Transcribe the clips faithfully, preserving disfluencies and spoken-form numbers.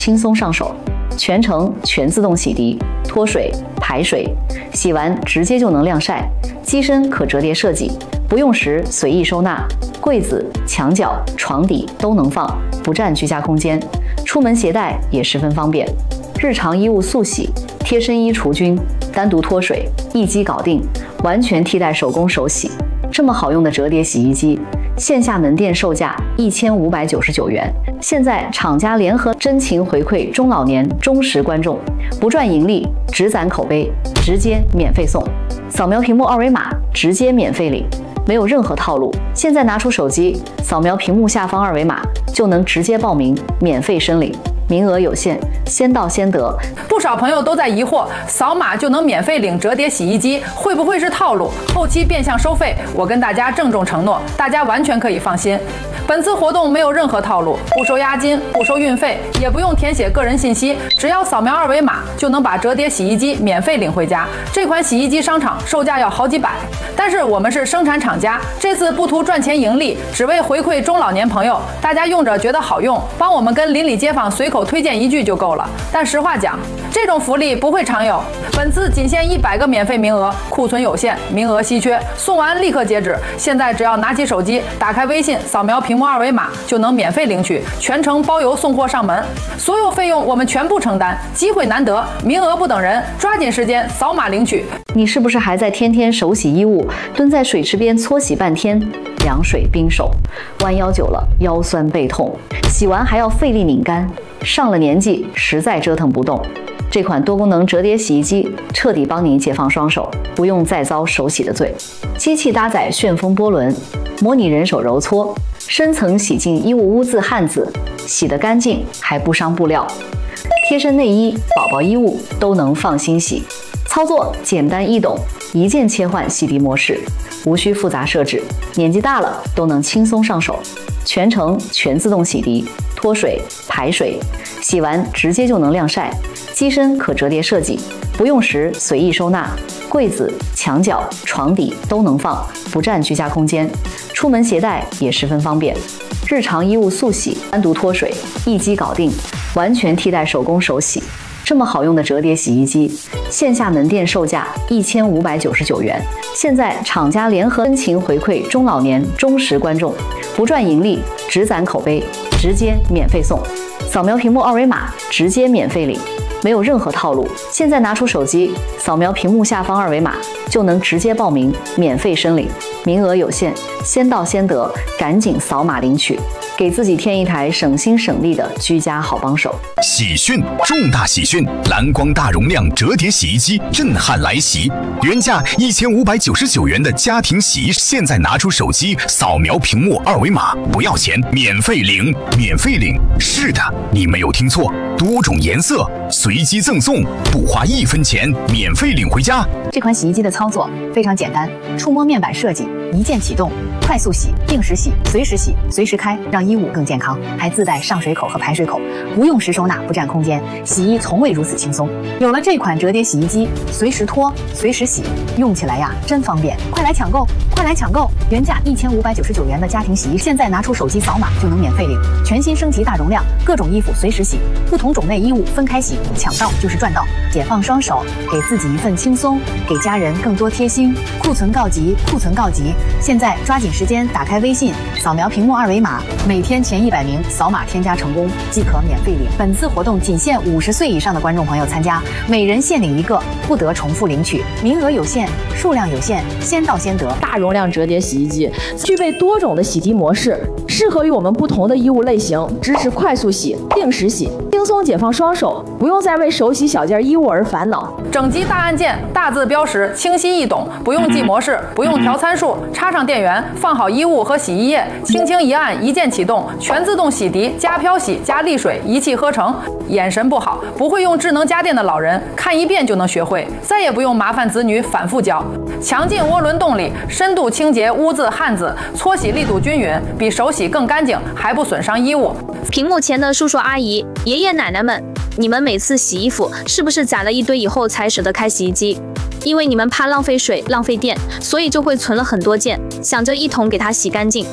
轻松上手，全程全自动洗涤、脱水、排水，洗完直接就能晾晒。机身可折叠设计，不用时随意收纳，柜子、墙角、床底都能放，不占居家空间。出门携带也十分方便。日常衣物速洗、贴身衣除菌、单独脱水，一机搞定，完全替代手工手洗。这么好用的折叠洗衣机，线下门店售价一千五百九十九元，现在厂家联合真情回馈中老年忠实观众，不赚盈利，只攒口碑，直接免费送。扫描屏幕二维码，直接免费领，没有任何套路。现在拿出手机，扫描屏幕下方二维码，就能直接报名，免费申领。名额有限，先到先得。 不少朋友都在疑惑，扫码就能免费领折叠洗衣机，会不会是套路？后期变相收费？我跟大家郑重承诺，大家完全可以放心。本次活动没有任何套路，不收押金，不收运费，也不用填写个人信息，只要扫描二维码就能把折叠洗衣机免费领回家。这款洗衣机商场售价要好几百，但是我们是生产厂家，这次不图赚钱盈利，只为回馈中老年朋友，大家用着觉得好用，帮我们跟邻里街坊随口推荐一句就够了。但实话讲，这种福利不会常有，本次仅限一百个免费名额，库存有限，名额稀缺，送完立刻截止。现在只要拿起手机，打开微信，扫描屏幕二维码，就能免费领取，全程包邮送货上门，所有费用我们全部承担。机会难得，名额不等人，抓紧时间扫码领取。 你是不是还在天天手洗衣物，蹲在水池边搓洗半天，凉水冰手，弯腰久了腰酸背痛，洗完还要费力拧干，上了年纪实在折腾不动。这款多功能折叠洗衣机彻底帮你解放双手，不用再遭手洗的罪。机器搭载旋风波轮，模拟人手揉搓，深层洗净衣物污渍汗渍，洗得干净还不伤布料。贴身内衣、宝宝衣物都能放心洗，操作简单易懂，一键切换洗涤模式，无需复杂设置，年纪大了都能轻松上手。全程全自动洗涤、脱水、排水，洗完直接就能晾晒。机身可折叠设计，不用时随意收纳，柜子、墙角、床底都能放，不占居家空间。出门携带也十分方便。日常衣物速洗、单独脱水，一机搞定，完全替代手工手洗。这么好用的折叠洗衣机，线下门店售价一千五百九十九元，现在厂家联合真情回馈中老年忠实观众，不赚盈利，只攒口碑，直接免费送。扫描屏幕二维码，直接免费领，没有任何套路。现在拿出手机，扫描屏幕下方二维码，就能直接报名，免费申领。名额有限，先到先得，赶紧扫码领取，给自己添一台省心省力的居家好帮手。 喜讯，重大喜讯！蓝光大容量折叠洗衣机震撼来袭，原价一千五百九十九元的家庭洗衣，现在拿出手机扫描屏幕二维码，不要钱，免费领，免费领。是的，你没有听错，多种颜色随机赠送，不花一分钱，免费领回家。 这款洗衣机的操作非常简单，触摸面板设计，一键启动，快速洗、定时洗、随时洗、随时开，让衣物更健康。还自带上水口和排水口，不用时收纳，不占空间，洗衣从未如此轻松。有了这款折叠洗衣机，随时脱，随时洗，用起来呀真方便。快来抢购，快来抢购！原价一千五百九十九元的家庭洗衣，现在拿出手机扫码就能免费领。全新升级大容量，各种衣服随时洗，不同种类衣物分开洗，抢到就是赚到，解放双手，给自己一份轻松，给家人更多贴心。库存告急，库存告急！现在抓紧时间，打开微信，扫描屏幕二维码，每天前一百名扫码添加成功即可免费领。本次活动仅限五十岁以上的观众朋友参加，每人限领一个，不得重复领取，名额有限，数量有限，先到先得。 大容量折叠洗衣机具备多种的洗涤模式，适合于我们不同的衣物类型，支持快速洗、定时洗，轻松解放双手，不用再为手洗小件衣物而烦恼。 整机大按键，大字标识，清晰易懂，不用记模式，不用调参数，插上电源，放好衣物和洗衣液，轻轻一按，一键启动，全自动洗涤加漂洗加沥水，一气呵成。眼神不好，不会用智能家电的老人，看一遍就能学会，再也不用麻烦子女反复教。强劲涡轮动力，深度清洁污渍汗渍，搓洗力度均匀，比手洗更干净，还不损伤衣物。 屏幕前的叔叔阿姨、爷爷奶奶们，你们每次洗衣服是不是攒了一堆以后才舍得开洗衣机？因为你们怕浪费水、浪费电，所以就会存了很多件，想着一桶给它洗干净。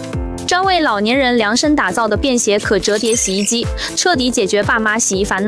专为老年人量身打造的便携可折叠洗衣机，彻底解决爸妈洗衣烦恼。